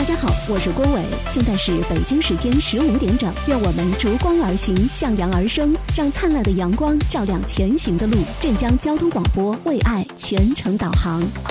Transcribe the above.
家好，我是郭伟，现在是北京时间15点整，愿我们逐光而行，向阳而生，让灿烂的阳光照亮前行的路。镇江交通广播为爱全程导航。